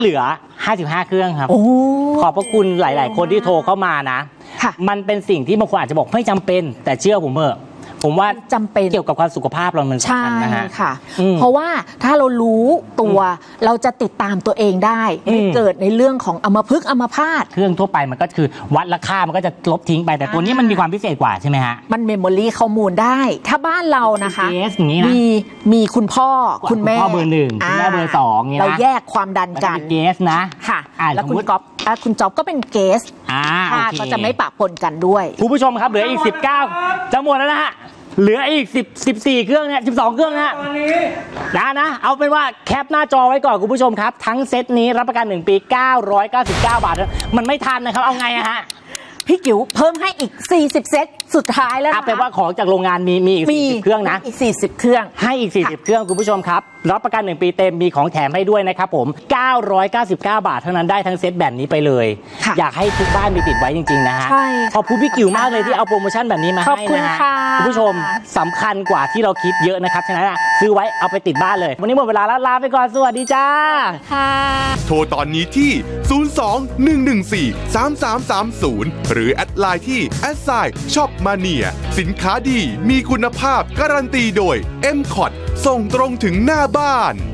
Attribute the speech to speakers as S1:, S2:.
S1: เหลือ55เครื่องครับขอบพระคุณหลายๆคนที่โทรเข้ามานะมันเป็นสิ่งที่บางคนอาจจะบอกไม่จำเป็นแต่เชื่อผมเถอะผมว่า
S2: จำเป็น
S1: เกี่ยวกับความสุขภาพเรามันสำคัญนะฮะ
S2: ค่ะเพราะว่าถ้าเรารู้ตัวเราจะติดตามตัวเองได้ไม่เกิดในเรื่องของอัมพฤกษ์อัมพาต
S1: เครื่องทั่วไปมันก็คือวัดราคามันก็จะลบทิ้งไปแต่ตัวนี้มันมีความพิเศษกว่าใช่ไหมฮะ
S2: มันเมมโมรี่ข้อมูลได้ถ้าบ้านเรานะคะมีคุณพ่อคุณแม่
S1: เบอร์1คุณแม่เบอร์2
S2: เราแยกความดันกัน
S1: เกสนะ
S2: ค่ะแล้วคุณจ๊อบก็เป็นเกสก็จะไม่ปะปนกันด้วย
S1: คุณผู้ชมครับเหลืออีก19จะหมดแล้วนะฮะเหลืออีก14เครื่องเนี่ย12เครื่องนะเอาเป็นว่าแคปหน้าจอไว้ก่อนคุณผู้ชมครับทั้งเซตนี้รับประกัน1ปี999 บาทมันไม่ทันนะครับเอาไงฮะ
S2: พี่กิ๋วเพิ่มให้อีก40เซตสุดท้ายแล้วนะ
S1: แปลว่าของจากโรงงานมีอีก40เครื่องนะ
S2: อีก40เครื่อง
S1: ให้อีก40เครื่องคุณผู้ชมครับรับประกัน1ปีเต็มมีของแถมให้ด้วยนะครับผม999 บาทเท่านั้นได้ทั้งเซตแบบนี้ไปเลยอยากให้ทุกบ้านมีติดไว้จริงๆนะฮะขอบคุณพี่กิ๋วมากเลยที่เอาโปรโมชั่นแบบนี้มาให้นะฮะคุณผู้ชมสำคัญกว่าที่เราคิดเยอะนะครับฉะนั้นซื้อไว้เอาไปติดบ้านเลยวันนี้หมดเวลาแล้วลาไปก่อนสวัสดีจ้า
S3: โทรตอนนี้ที่02-114-3330หรือแอดไลน์ที่@shopmania สินค้าดีมีคุณภาพการันตีโดย MCOT ส่งตรงถึงหน้าบ้าน